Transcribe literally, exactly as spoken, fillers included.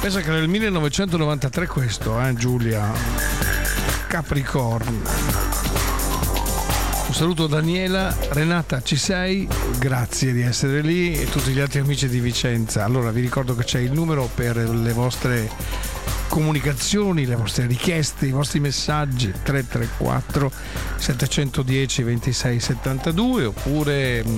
Pensa che nel millenovecentonovantatré questo, eh, Giulia. Capricorno. Un saluto Daniela, Renata, ci sei? Grazie di essere lì e tutti gli altri amici di Vicenza. Allora vi ricordo che c'è il numero per le vostre comunicazioni, le vostre richieste, i vostri messaggi tre tre quattro sette uno zero ventisei settantadue oppure